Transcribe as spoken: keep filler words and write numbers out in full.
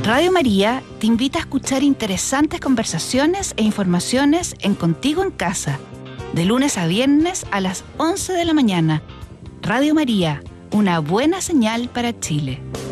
Radio María te invita a escuchar interesantes conversaciones e informaciones en Contigo en Casa, de lunes a viernes a las once de la mañana. Radio María, una buena señal para Chile.